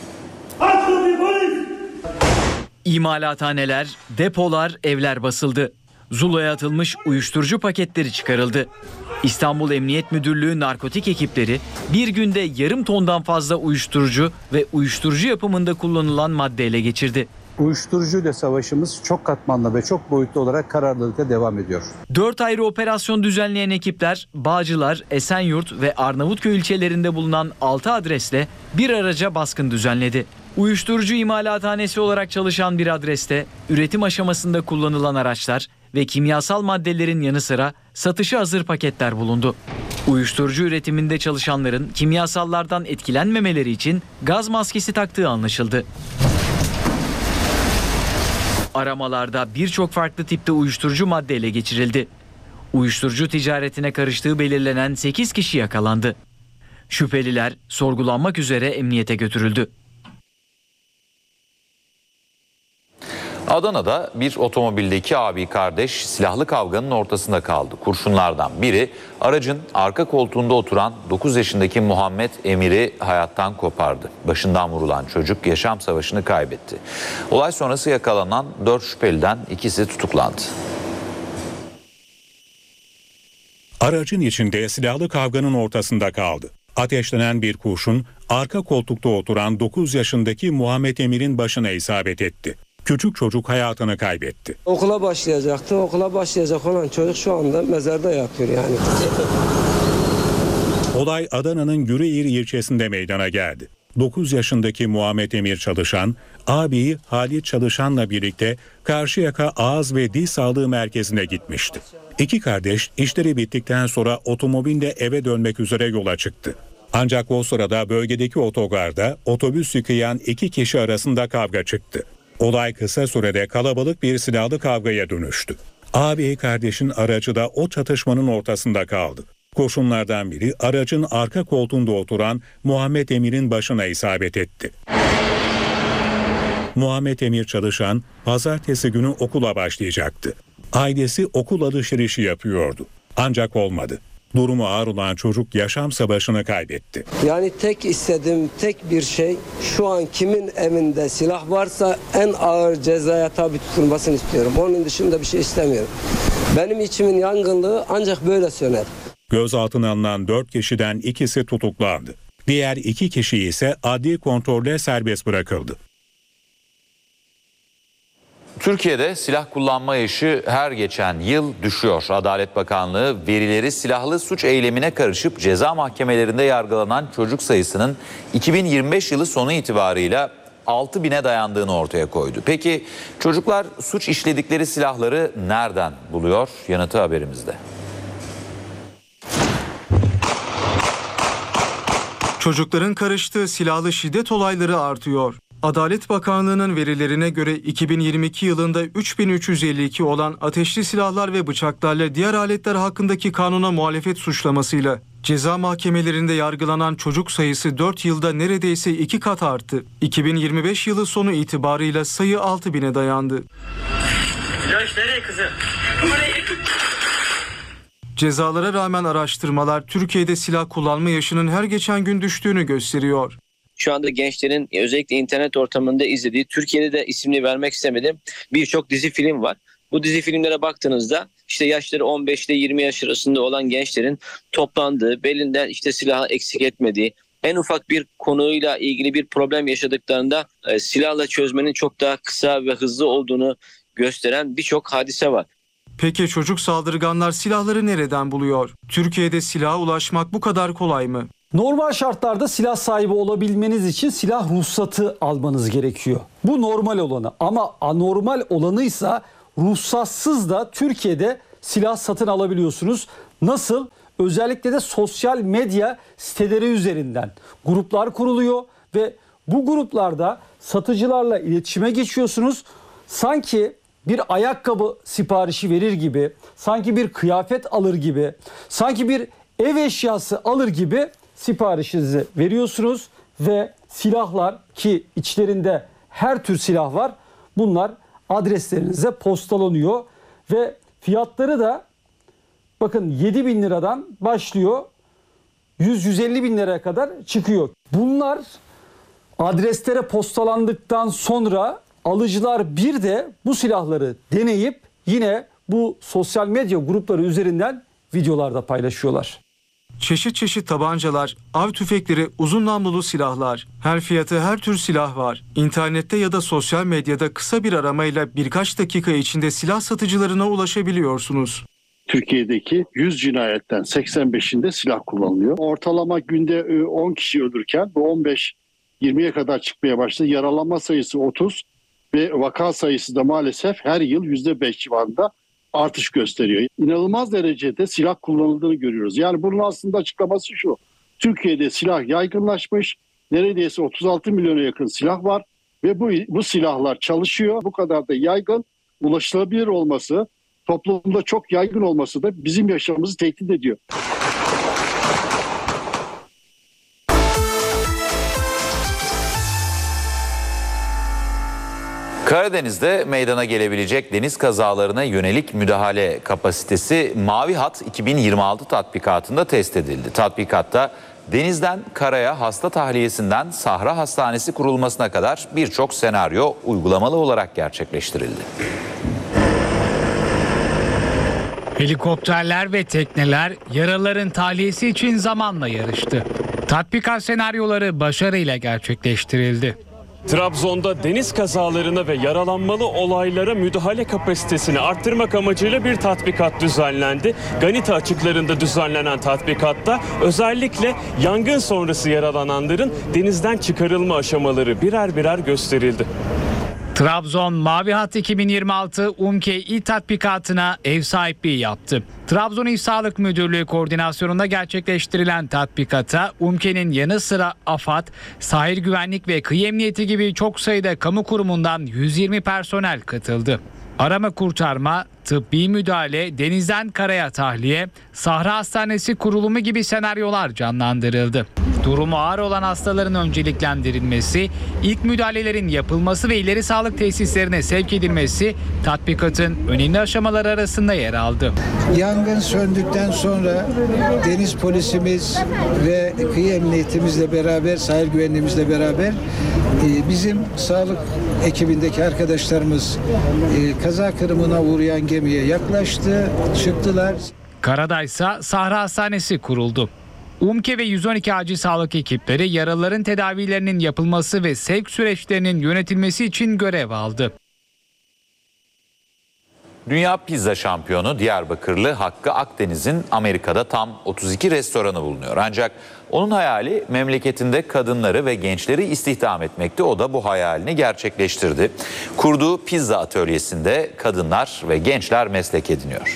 İmalathaneler, depolar, evler basıldı. Zula'ya atılmış uyuşturucu paketleri çıkarıldı. İstanbul Emniyet Müdürlüğü narkotik ekipleri bir günde yarım tondan fazla uyuşturucu ve uyuşturucu yapımında kullanılan madde ele geçirdi. Uyuşturucuyla savaşımız çok katmanlı ve çok boyutlu olarak kararlılıkla devam ediyor. 4 ayrı operasyon düzenleyen ekipler Bağcılar, Esenyurt ve Arnavutköy ilçelerinde bulunan 6 adresle bir araca baskın düzenledi. Uyuşturucu imalathanesi olarak çalışan bir adreste üretim aşamasında kullanılan araçlar ve kimyasal maddelerin yanı sıra satışa hazır paketler bulundu. Uyuşturucu üretiminde çalışanların kimyasallardan etkilenmemeleri için gaz maskesi taktığı anlaşıldı. Aramalarda birçok farklı tipte uyuşturucu madde ele geçirildi. Uyuşturucu ticaretine karıştığı belirlenen 8 kişi yakalandı. Şüpheliler sorgulanmak üzere emniyete götürüldü. Adana'da bir otomobildeki abi kardeş silahlı kavganın ortasında kaldı. Kurşunlardan biri aracın arka koltuğunda oturan 9 yaşındaki Muhammed Emir'i hayattan kopardı. Başından vurulan çocuk yaşam savaşını kaybetti. Olay sonrası yakalanan 4 şüpheliden ikisi tutuklandı. Aracın içinde silahlı kavganın ortasında kaldı. Ateşlenen bir kurşun arka koltukta oturan 9 yaşındaki Muhammed Emir'in başına isabet etti. Küçük çocuk hayatını kaybetti. Okula başlayacaktı. Okula başlayacak olan çocuk şu anda mezarda yatıyor yani. Olay Adana'nın Güreğir ilçesinde meydana geldi. 9 yaşındaki Muhammed Emir Çalışan, ağabeyi Halit Çalışan'la birlikte Karşıyaka Ağız ve Dil Sağlığı Merkezi'ne gitmişti. İki kardeş işleri bittikten sonra otomobille eve dönmek üzere yola çıktı. Ancak o sırada bölgedeki otogarda otobüs yıkayan 2 kişi arasında kavga çıktı. Olay kısa sürede kalabalık bir silahlı kavgaya dönüştü. Ağabey kardeşin aracı da o çatışmanın ortasında kaldı. Kurşunlardan biri aracın arka koltuğunda oturan Muhammed Emir'in başına isabet etti. Muhammed Emir Çalışan pazartesi günü okula başlayacaktı. Ailesi okul alışverişi yapıyordu. Ancak olmadı. Durumu ağır olan çocuk yaşam savaşını kaybetti. Yani tek istediğim tek bir şey şu an kimin evinde silah varsa en ağır cezaya tabi tutulmasını istiyorum. Onun dışında bir şey istemiyorum. Benim içimin yangınlığı ancak böyle söner. Gözaltına alınan 4 kişiden ikisi tutuklandı. Diğer 2 kişi ise adli kontrolle serbest bırakıldı. Türkiye'de silah kullanma yaşı her geçen yıl düşüyor. Adalet Bakanlığı verileri silahlı suç eylemine karışıp ceza mahkemelerinde yargılanan çocuk sayısının 2025 yılı sonu itibarıyla 6.000'e dayandığını ortaya koydu. Peki çocuklar suç işledikleri silahları nereden buluyor? Yanıtı haberimizde. Çocukların karıştığı silahlı şiddet olayları artıyor. Adalet Bakanlığı'nın verilerine göre 2022 yılında 3352 olan ateşli silahlar ve bıçaklarla diğer aletler hakkındaki kanuna muhalefet suçlamasıyla ceza mahkemelerinde yargılanan çocuk sayısı 4 yılda neredeyse 2 kat arttı. 2025 yılı sonu itibarıyla sayı 6.000'e dayandı. Cezalara rağmen araştırmalar Türkiye'de silah kullanma yaşının her geçen gün düştüğünü gösteriyor. Şu anda gençlerin özellikle internet ortamında izlediği, Türkiye'de de isimli vermek istemedim, birçok dizi film var. Bu dizi filmlere baktığınızda işte yaşları 15 ile 20 yaş arasında olan gençlerin toplandığı, belinden işte silahı eksik etmediği, en ufak bir konuyla ilgili bir problem yaşadıklarında silahla çözmenin çok daha kısa ve hızlı olduğunu gösteren birçok hadise var. Peki çocuk saldırganlar silahları nereden buluyor? Türkiye'de silaha ulaşmak bu kadar kolay mı? Normal şartlarda silah sahibi olabilmeniz için silah ruhsatı almanız gerekiyor. Bu normal olanı, ama anormal olanıysa ruhsatsız da Türkiye'de silah satın alabiliyorsunuz. Nasıl? Özellikle de sosyal medya siteleri üzerinden gruplar kuruluyor ve bu gruplarda satıcılarla iletişime geçiyorsunuz. Sanki bir ayakkabı siparişi verir gibi, sanki bir kıyafet alır gibi, sanki bir ev eşyası alır gibi siparişinizi veriyorsunuz ve silahlar, ki içlerinde her tür silah var, bunlar adreslerinize postalanıyor ve fiyatları da bakın 7.000 liradan başlıyor, 100-150 bin liraya kadar çıkıyor. Bunlar adreslere postalandıktan sonra alıcılar bir de bu silahları deneyip yine bu sosyal medya grupları üzerinden videolarda paylaşıyorlar. Çeşit çeşit tabancalar, av tüfekleri, uzun namlulu silahlar. Her fiyatı her tür silah var. İnternette ya da sosyal medyada kısa bir aramayla birkaç dakika içinde silah satıcılarına ulaşabiliyorsunuz. Türkiye'deki 100 cinayetten 85'inde silah kullanılıyor. Ortalama günde 10 kişi ölürken bu 15-20'ye kadar çıkmaya başladı. Yaralanma sayısı 30 ve vaka sayısı da maalesef her yıl %5 civarında artış gösteriyor. İnanılmaz derecede silah kullanıldığını görüyoruz. Yani bunun aslında açıklaması şu: Türkiye'de silah yaygınlaşmış, neredeyse 36 milyona yakın silah var ve bu silahlar çalışıyor. Bu kadar da yaygın, ulaşılabilir olması, toplumda çok yaygın olması da bizim yaşamımızı tehdit ediyor. Karadeniz'de meydana gelebilecek deniz kazalarına yönelik müdahale kapasitesi Mavi Hat 2026 tatbikatında test edildi. Tatbikatta denizden karaya hasta tahliyesinden Sahra Hastanesi kurulmasına kadar birçok senaryo uygulamalı olarak gerçekleştirildi. Helikopterler ve tekneler yaralıların tahliyesi için zamanla yarıştı. Tatbikat senaryoları başarıyla gerçekleştirildi. Trabzon'da deniz kazalarına ve yaralanmalı olaylara müdahale kapasitesini arttırmak amacıyla bir tatbikat düzenlendi. Ganita açıklarında düzenlenen tatbikatta özellikle yangın sonrası yaralananların denizden çıkarılma aşamaları birer birer gösterildi. Trabzon Mavi Hat 2026 UMKE İl Tatbikatı'na ev sahipliği yaptı. Trabzon İl Sağlık Müdürlüğü koordinasyonunda gerçekleştirilen tatbikata UMKE'nin yanı sıra AFAD, Sahil Güvenlik ve Kıyı Emniyeti gibi çok sayıda kamu kurumundan 120 personel katıldı. Arama kurtarma, tıbbi müdahale, denizden karaya tahliye, Sahra Hastanesi kurulumu gibi senaryolar canlandırıldı. Durumu ağır olan hastaların önceliklendirilmesi, ilk müdahalelerin yapılması ve ileri sağlık tesislerine sevk edilmesi tatbikatın önemli aşamaları arasında yer aldı. Yangın söndükten sonra deniz polisimiz ve kıyı emniyetimizle beraber, sahil güvenliğimizle beraber bizim sağlık ekibindeki arkadaşlarımız kaza kırımına uğrayan gemiye yaklaştı, çıktılar. Karadaysa Sahra Hastanesi kuruldu. UMKE ve 112 acil sağlık ekipleri yaralıların tedavilerinin yapılması ve sevk süreçlerinin yönetilmesi için görev aldı. Dünya pizza şampiyonu Diyarbakırlı Hakkı Akdeniz'in Amerika'da tam 32 restoranı bulunuyor. Ancak onun hayali memleketinde kadınları ve gençleri istihdam etmekti. O da bu hayalini gerçekleştirdi. Kurduğu pizza atölyesinde kadınlar ve gençler meslek ediniyor.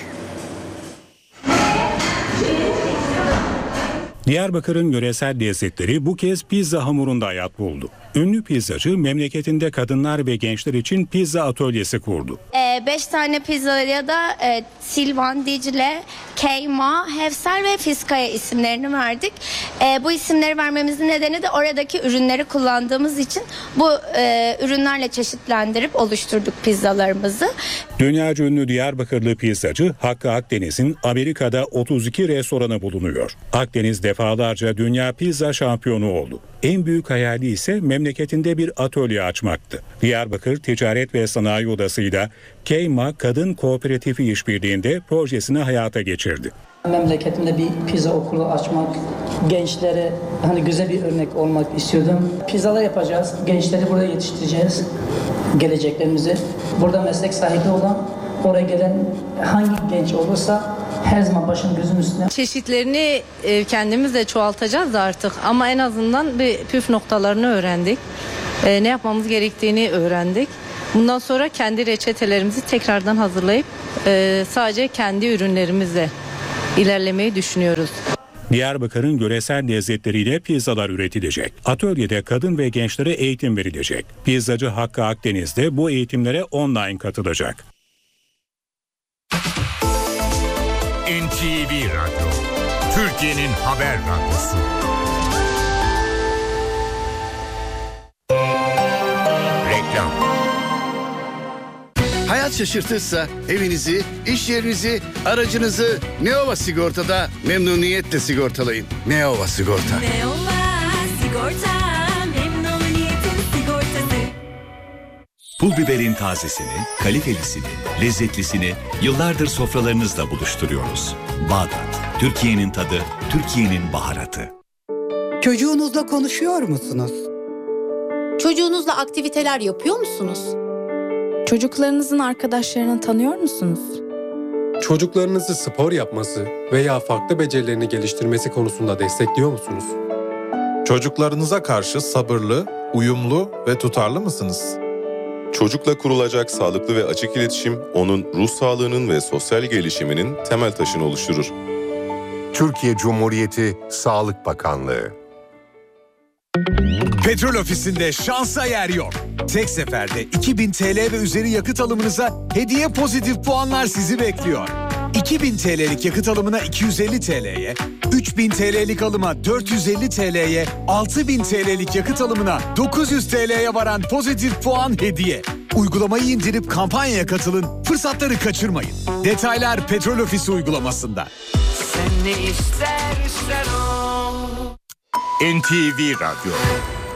Diyarbakır'ın yöresel lezzetleri bu kez pizza hamurunda hayat buldu. Ünlü pizzacı memleketinde kadınlar ve gençler için pizza atölyesi kurdu. 5 tane pizzalıya da Silvan, Dicle, Keyma, Hevser ve Fiskaya isimlerini verdik. Bu isimleri vermemizin nedeni de oradaki ürünleri kullandığımız için bu ürünlerle çeşitlendirip oluşturduk pizzalarımızı. Dünyaca ünlü Diyarbakırlı pizzacı Hakkı Akdeniz'in Amerika'da 32 restoranı bulunuyor. Akdeniz defalarca dünya pizza şampiyonu oldu. En büyük hayali ise memleketinde bir atölye açmaktı. Diyarbakır Ticaret ve Sanayi Odası ile Keyma Kadın Kooperatifi işbirliğinde projesini hayata geçirdi. Memleketimde bir pizza okulu açmak, gençlere güzel bir örnek olmak istiyordum. Pizzalar yapacağız, gençleri burada yetiştireceğiz, geleceklerimizi. Burada meslek sahibi olan, oraya gelen hangi genç olursa her zaman başım gözüm üstüne. Çeşitlerini kendimiz de çoğaltacağız da artık ama en azından bir püf noktalarını öğrendik. Ne yapmamız gerektiğini öğrendik. Bundan sonra kendi reçetelerimizi tekrardan hazırlayıp sadece kendi ürünlerimizle ilerlemeyi düşünüyoruz. Diyarbakır'ın yöresel lezzetleriyle pizzalar üretilecek. Atölyede kadın ve gençlere eğitim verilecek. Pizzacı Hakkı Akdeniz de bu eğitimlere online katılacak. NTV Radyo, Türkiye'nin haber radyosu. Reklam. Hayat şaşırtırsa evinizi, iş yerinizi, aracınızı Neova Sigorta'da memnuniyetle sigortalayın. Neova Sigorta. Neova Sigorta, memnuniyetin sigortası. Pul biberin tazesini, kalitelisini, lezzetlisini yıllardır sofralarınızla buluşturuyoruz. Bağdat, Türkiye'nin tadı, Türkiye'nin baharatı. Çocuğunuzla konuşuyor musunuz? Çocuğunuzla aktiviteler yapıyor musunuz? Çocuklarınızın arkadaşlarını tanıyor musunuz? Çocuklarınızı spor yapması veya farklı becerilerini geliştirmesi konusunda destekliyor musunuz? Çocuklarınıza karşı sabırlı, uyumlu ve tutarlı mısınız? Çocukla kurulacak sağlıklı ve açık iletişim, onun ruh sağlığının ve sosyal gelişiminin temel taşını oluşturur. Türkiye Cumhuriyeti Sağlık Bakanlığı. Petrol Ofisi'nde şansa yer yok. Tek seferde 2000 TL ve üzeri yakıt alımınıza hediye pozitif puanlar sizi bekliyor. 2000 TL'lik yakıt alımına 250 TL'ye, 3000 TL'lik alıma 450 TL'ye, 6000 TL'lik yakıt alımına 900 TL'ye varan pozitif puan hediye. Uygulamayı indirip kampanyaya katılın, fırsatları kaçırmayın. Detaylar Petrol Ofisi uygulamasında. Sen ne istersen o. NTV Radyo,